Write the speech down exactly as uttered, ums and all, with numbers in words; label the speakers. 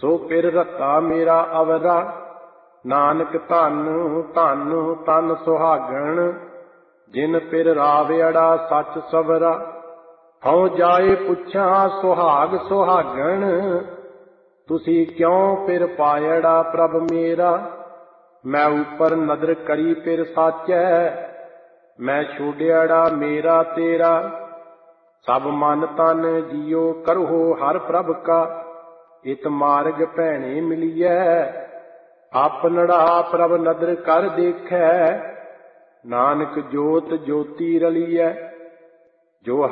Speaker 1: ਸੋ ਪਿਰ ਰਤਾ ਮੇਰਾ ਅਵਰਾ। ਨਾਨਕ ਧੰਨ ਧੰਨ ਤਨ ਸੁਹਾਗਣ, ਜਿਨ ਪਿਰ ਰਾਵਿਅੜਾ ਸੱਚ ਸਵਰਾ। ਹਉ ਜਾਏ ਪੁੱਛਾਂ ਸੁਹਾਗ ਸੁਹਾਗਣ, ਤੁਸੀਂ ਕਿਉਂ ਪਿਰ ਪਾਇੜਾ ਪ੍ਰਭ ਮੇਰਾ। ਮੈਂ ਉੱਪਰ ਨਦਰ ਕਰੀ ਪਿਰ ਸਾਚੈ, ਮੈਂ ਛੋੜਿਆੜਾ ਮੇਰਾ ਤੇਰਾ। ਸਭ ਮਨ ਤਨ ਜੀਓ ਕਰੋ ਹਰ ਪ੍ਰਭ ਕਾ, ਇਤ ਮਾਰਗ ਭੈਣੇ ਮਿਲੀਐ। ਆਪਨੜਾ ਪ੍ਰਭ ਨਦਰ ਕਰ ਦੇਖੈ, ਨਾਨਕ ਜੋਤ ਜੋਤੀ ਰਲੀਐ। ਜੋ